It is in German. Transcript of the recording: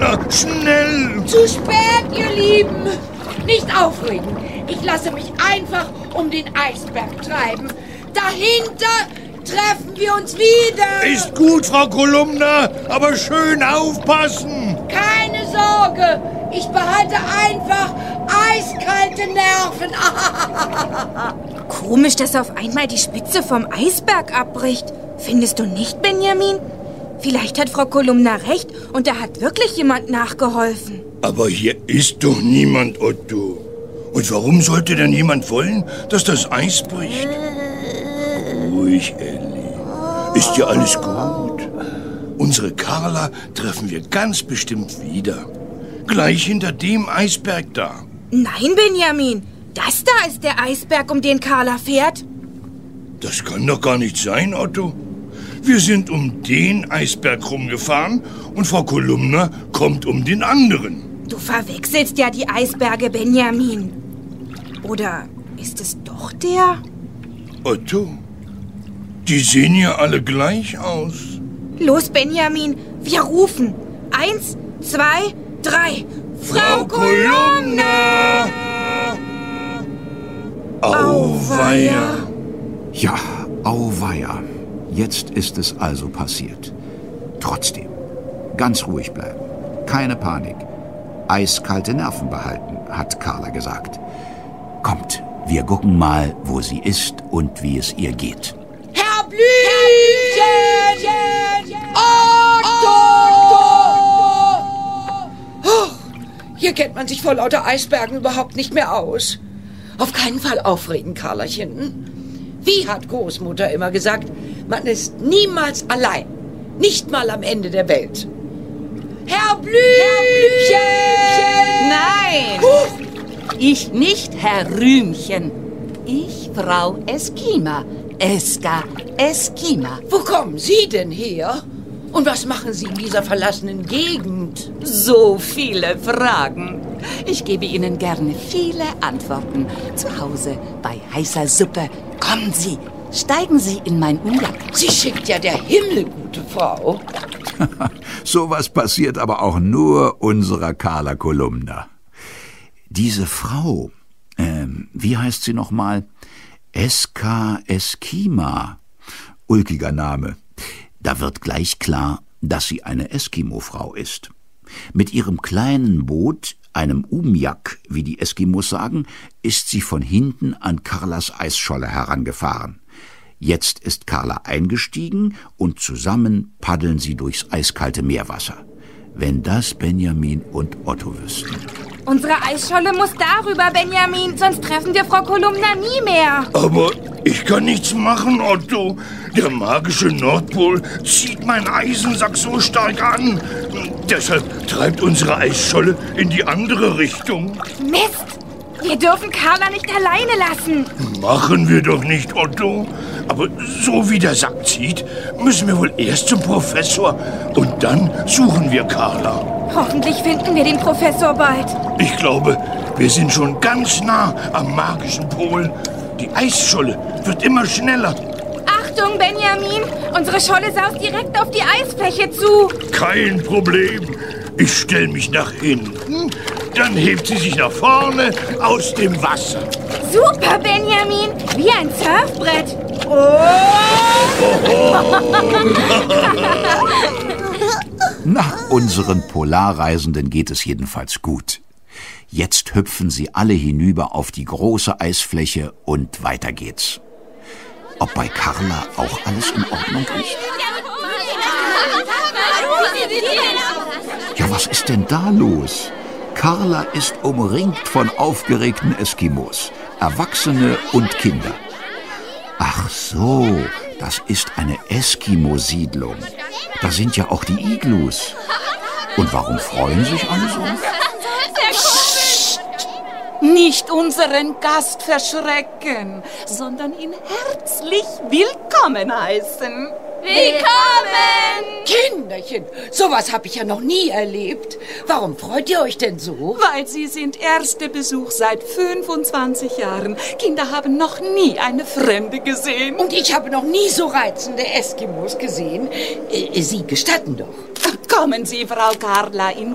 Kolumna, schnell! Zu spät, ihr Lieben! Nicht aufregen. Ich lasse mich einfach um den Eisberg treiben. Dahinter treffen wir uns wieder. Ist gut, Frau Kolumna, aber schön aufpassen. Keine Sorge, ich behalte einfach eiskalte Nerven. Komisch, dass auf einmal die Spitze vom Eisberg abbricht. Findest du nicht, Benjamin? Vielleicht hat Frau Kolumna recht und da hat wirklich jemand nachgeholfen. Aber hier ist doch niemand, Otto. Und warum sollte denn jemand wollen, dass das Eis bricht? Ruhig, Elli. Ist ja alles gut. Unsere Carla treffen wir ganz bestimmt wieder. Gleich hinter dem Eisberg da. Nein, Benjamin. Das da ist der Eisberg, um den Carla fährt. Das kann doch gar nicht sein, Otto. Wir sind um den Eisberg rumgefahren und Frau Kolumna kommt um den anderen. Du verwechselst ja die Eisberge, Benjamin. Oder ist es doch der? Otto, die sehen ja alle gleich aus. Los, Benjamin, wir rufen. 1, 2, 3. Frau Kolumna! Auweia! Ja, auweia. Jetzt ist es also passiert. Trotzdem, ganz ruhig bleiben. Keine Panik. Eiskalte Nerven behalten, hat Carla gesagt. Kommt, wir gucken mal, wo sie ist und wie es ihr geht. Herr Blümchen! Otto! Oh, hier kennt man sich vor lauter Eisbergen überhaupt nicht mehr aus. Auf keinen Fall aufregen, Carlachen. Wie hat Großmutter immer gesagt, man ist niemals allein. Nicht mal am Ende der Welt. Herr Blümchen! Nein! Ich nicht, Herr Rühmchen. Ich, Frau Eskima. Eska Eskima. Wo kommen Sie denn her? Und was machen Sie in dieser verlassenen Gegend? So viele Fragen. Ich gebe Ihnen gerne viele Antworten. Zu Hause bei heißer Suppe. Kommen Sie, steigen Sie in mein Unglück. Sie schickt ja der Himmel, gute Frau. Sowas passiert aber auch nur unserer Carla Kolumna. Diese Frau, wie heißt sie nochmal? Eska Eskima. Ulkiger Name. Da wird gleich klar, dass sie eine Eskimo-Frau ist. Mit ihrem kleinen Boot, einem Umiak, wie die Eskimos sagen, ist sie von hinten an Carlas Eisscholle herangefahren. Jetzt ist Carla eingestiegen und zusammen paddeln sie durchs eiskalte Meerwasser. Wenn das Benjamin und Otto wüssten. Unsere Eisscholle muss darüber, Benjamin, sonst treffen wir Frau Kolumna nie mehr. Aber ich kann nichts machen, Otto. Der magische Nordpol zieht meinen Eisensack so stark an. Deshalb treibt unsere Eisscholle in die andere Richtung. Mist! Wir dürfen Carla nicht alleine lassen. Machen wir doch nicht, Otto. Aber so wie der Sack zieht, müssen wir wohl erst zum Professor und dann suchen wir Carla. Hoffentlich finden wir den Professor bald. Ich glaube, wir sind schon ganz nah am magischen Pol. Die Eisscholle wird immer schneller. Achtung, Benjamin! Unsere Scholle saust direkt auf die Eisfläche zu. Kein Problem. Ich stelle mich nach hinten, dann hebt sie sich nach vorne aus dem Wasser. Super, Benjamin! Wie ein Surfbrett. Na, unseren Polarreisenden geht es jedenfalls gut. Jetzt hüpfen sie alle hinüber auf die große Eisfläche und weiter geht's. Ob bei Carla auch alles in Ordnung ist? Ja, was ist denn da los? Carla ist umringt von aufgeregten Eskimos, Erwachsene und Kinder. Ach so, das ist eine Eskimo-Siedlung. Da sind ja auch die Iglus. Und warum freuen sich alle so? Nicht unseren Gast verschrecken, sondern ihn herzlich willkommen heißen. Willkommen! Kinderchen, sowas habe ich ja noch nie erlebt. Warum freut ihr euch denn so? Weil Sie sind erster Besuch seit 25 Jahren. Kinder haben noch nie eine Fremde gesehen. Und ich habe noch nie so reizende Eskimos gesehen. Sie gestatten doch. Kommen Sie, Frau Carla, in